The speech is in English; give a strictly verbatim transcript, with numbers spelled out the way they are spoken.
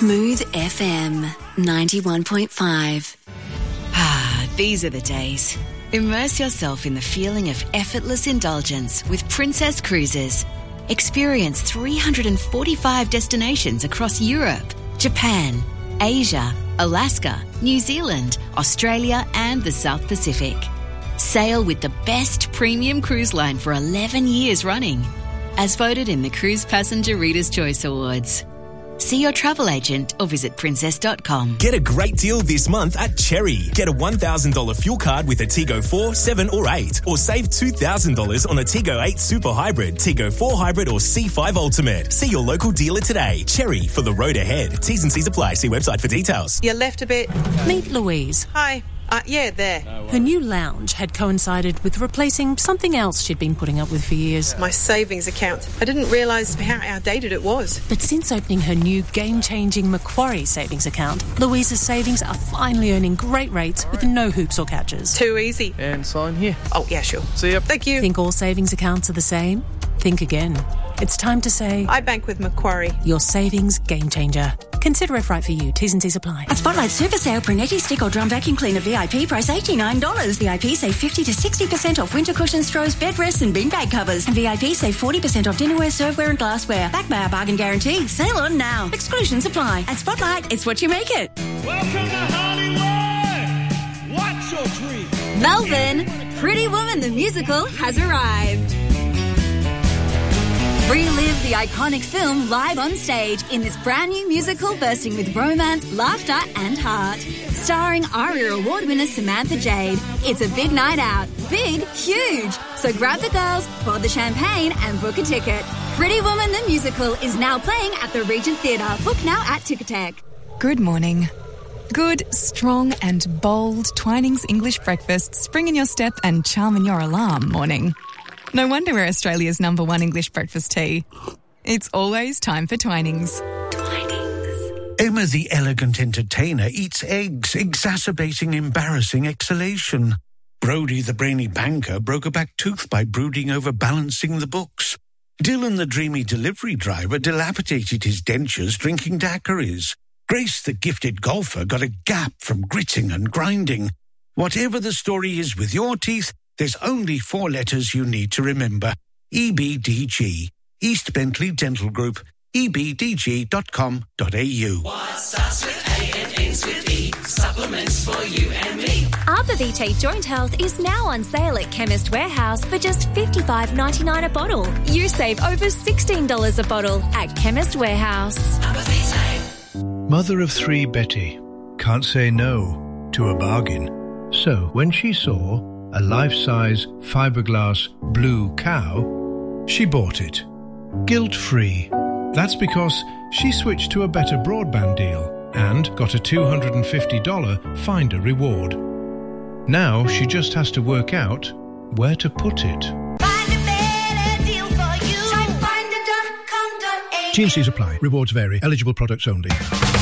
Smooth F M ninety-one point five. Ah, these are the days. Immerse yourself in the feeling of effortless indulgence with Princess Cruises. Experience three hundred forty-five destinations across Europe, Japan, Asia, Alaska, New Zealand, Australia and the South Pacific. Sail with the best premium cruise line for eleven years running, as voted in the Cruise Passenger Reader's Choice Awards. See your travel agent or visit princess dot com. Get a great deal this month at Cherry. Get a one thousand dollars fuel card with a Tigo four, seven or eight. Or save two thousand dollars on a Tigo eight Super Hybrid, Tigo four Hybrid or C five Ultimate. See your local dealer today. Cherry, for the road ahead. T's and C's apply. See website for details. You left a bit. Meet Louise. Hi. Uh, yeah, there. Her new lounge had coincided with replacing something else she'd been putting up with for years. My savings account. I didn't realise how outdated it was. But since opening her new game-changing Macquarie savings account, Louise's savings are finally earning great rates with no hoops or catches. Too easy. And sign here. Oh, yeah, sure. See ya. Thank you. Think all savings accounts are the same? Think again. It's time to say... I bank with Macquarie. Your savings game changer. Consider if right for you. T's and C's apply. At Spotlight Super Sale, Brunetti Stick or Drum Vacuum Cleaner V I P price eighty-nine dollars. V I P save fifty to sixty percent off winter cushions, throws, bed rests and beanbag covers. And V I P save forty percent off dinnerware, serveware and glassware. Backed by our bargain guarantee. Sale on now. Exclusions apply. At Spotlight, it's what you make it. Welcome to Hollywood. What's your dream? Melbourne, Pretty Woman the musical has arrived. Relive the iconic film live on stage in this brand new musical bursting with romance, laughter and heart. Starring ARIA Award winner Samantha Jade. It's a big night out. Big, huge. So grab the girls, pour the champagne and book a ticket. Pretty Woman the musical is now playing at the Regent Theatre. Book now at Ticketek. Good morning. Good, strong and bold Twinings English breakfast spring in your step and charm in your alarm morning. No wonder we're Australia's number one English breakfast tea. It's always time for Twinings. Twinings. Emma the elegant entertainer eats eggs, exacerbating embarrassing exhalation. Brody the brainy banker broke a back tooth by brooding over balancing the books. Dylan the dreamy delivery driver dilapidated his dentures drinking daiquiris. Grace the gifted golfer got a gap from gritting and grinding. Whatever the story is with your teeth, there's only four letters you need to remember. E B D G. East Bentley Dental Group. E B D G dot com dot A U. What starts with A and ends with E. Supplements for you and me. Arborvitae Joint Health is now on sale at Chemist Warehouse for just fifty-five dollars and ninety-nine cents a bottle. You save over sixteen dollars a bottle at Chemist Warehouse. Arborvitae. Mother of three Betty can't say no to a bargain. So when she saw a life-size fiberglass blue cow, she bought it. Guilt-free. That's because she switched to a better broadband deal and got a two hundred fifty dollars Finder reward. Now she just has to work out where to put it. Find a better deal for you. Type finder dot com dot A U. T and C's apply. Rewards vary. Eligible products only.